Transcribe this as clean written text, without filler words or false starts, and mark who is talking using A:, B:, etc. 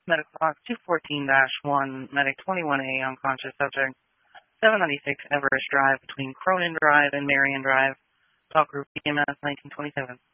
A: Medic Box 214-1, Medic 21A, unconscious subject, 796 Everest Drive between Cronin Drive and Marion Drive. Talk Group EMS 1927.